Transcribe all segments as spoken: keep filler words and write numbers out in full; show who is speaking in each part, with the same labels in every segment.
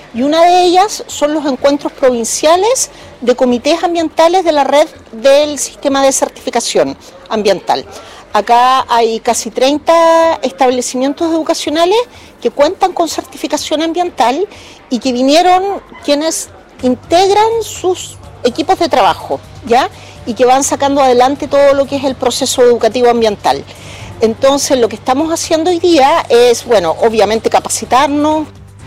Speaker 1: y una de ellas son los encuentros provinciales de comités ambientales de la red del sistema de certificación ambiental. Acá hay casi treinta establecimientos educacionales que cuentan con certificación ambiental y que vinieron quienes integran sus equipos de trabajo, ¿ya? Y que van sacando adelante todo lo que es el proceso educativo ambiental. Entonces, lo que estamos haciendo hoy día es, bueno, obviamente capacitarnos.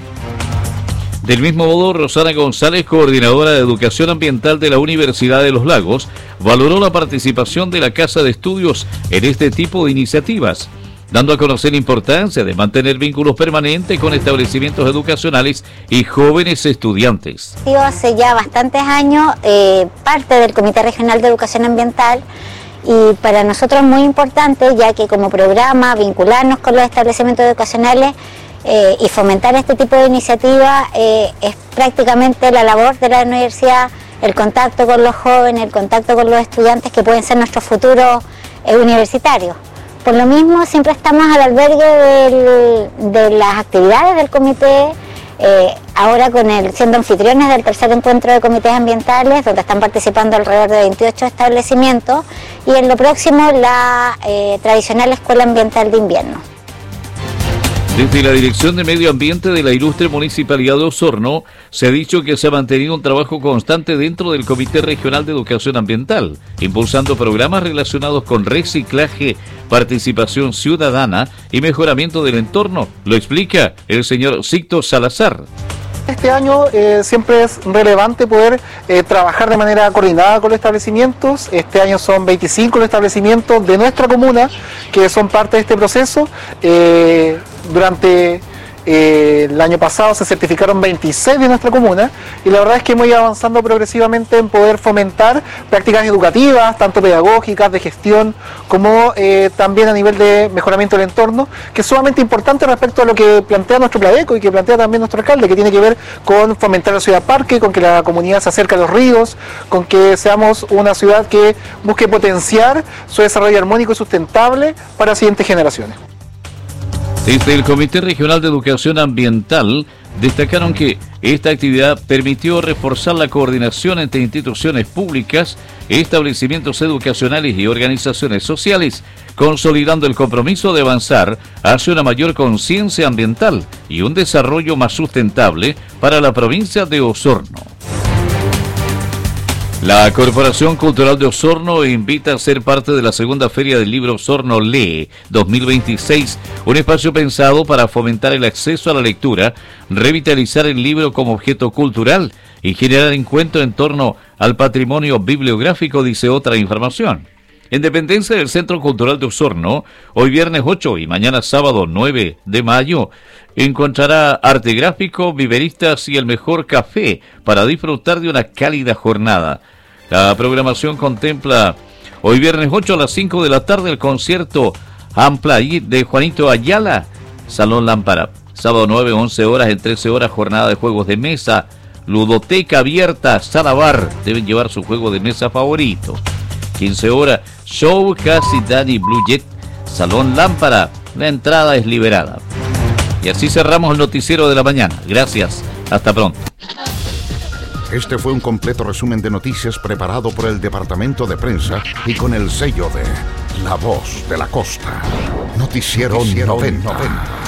Speaker 2: Del mismo modo, Rosana González, coordinadora de Educación Ambiental de la Universidad de los Lagos, valoró la participación de la Casa de Estudios en este tipo de iniciativas, dando a conocer la importancia de mantener vínculos permanentes con establecimientos educacionales y jóvenes estudiantes.
Speaker 3: Hace ya bastantes años, eh, parte del Comité Regional de Educación Ambiental, y para nosotros es muy importante, ya que como programa vincularnos con los establecimientos educacionales eh, y fomentar este tipo de iniciativas eh, es prácticamente la labor de la universidad, el contacto con los jóvenes, el contacto con los estudiantes que pueden ser nuestros futuros eh, universitarios. Por lo mismo, siempre estamos al albergue del, de las actividades del comité, eh, ahora con el, siendo anfitriones del tercer encuentro de comités ambientales, donde están participando alrededor de veintiocho establecimientos, y en lo próximo la eh, tradicional Escuela Ambiental de Invierno.
Speaker 2: Desde la Dirección de Medio Ambiente de la ilustre Municipalidad de Osorno, se ha dicho que se ha mantenido un trabajo constante dentro del Comité Regional de Educación Ambiental, impulsando programas relacionados con reciclaje, participación ciudadana y mejoramiento del entorno. Lo explica el señor Sicto Salazar.
Speaker 4: Este año eh, siempre es relevante poder eh, trabajar de manera coordinada con los establecimientos. Este año son veinticinco los establecimientos de nuestra comuna que son parte de este proceso. Eh, durante eh, el año pasado se certificaron veintiséis de nuestra comuna y la verdad es que hemos ido avanzando progresivamente en poder fomentar prácticas educativas, tanto pedagógicas, de gestión, como eh, también a nivel de mejoramiento del entorno, que es sumamente importante respecto a lo que plantea nuestro Pladeco y que plantea también nuestro alcalde, que tiene que ver con fomentar la ciudad parque, con que la comunidad se acerque a los ríos, con que seamos una ciudad que busque potenciar su desarrollo armónico y sustentable para las siguientes generaciones.
Speaker 2: Desde el Comité Regional de Educación Ambiental destacaron que esta actividad permitió reforzar la coordinación entre instituciones públicas, establecimientos educacionales y organizaciones sociales, consolidando el compromiso de avanzar hacia una mayor conciencia ambiental y un desarrollo más sustentable para la provincia de Osorno. La Corporación Cultural de Osorno invita a ser parte de la segunda Feria del Libro Osorno Lee dos mil veintiséis, un espacio pensado para fomentar el acceso a la lectura, revitalizar el libro como objeto cultural y generar encuentro en torno al patrimonio bibliográfico, dice otra información. En dependencia del Centro Cultural de Osorno, hoy viernes ocho y mañana sábado nueve de mayo, encontrará arte gráfico, viveristas y el mejor café para disfrutar de una cálida jornada. La programación contempla hoy viernes ocho a las cinco de la tarde el concierto Unplugged de Juanito Ayala, Salón Lámpara. Sábado nueve, once horas, en trece horas, jornada de juegos de mesa, ludoteca abierta, sala bar, deben llevar su juego de mesa favorito. quince horas, show Casi Daddy Blue Jet, Salón Lámpara, la entrada es liberada. Y así cerramos el noticiero de la mañana. Gracias, hasta pronto.
Speaker 5: Este fue un completo resumen de noticias preparado por el Departamento de Prensa y con el sello de La Voz de la Costa. Noticiero, Noticiero noventa. noventa.